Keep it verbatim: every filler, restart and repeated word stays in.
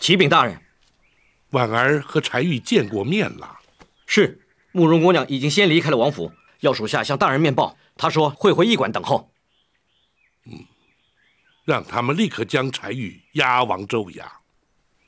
启禀大人。 婉儿和柴玉见过面了。 是，慕容姑娘已经先离开了王府，要属下向大人面报。她说会回驿馆等候。 嗯，让他们立刻将柴玉押往州衙。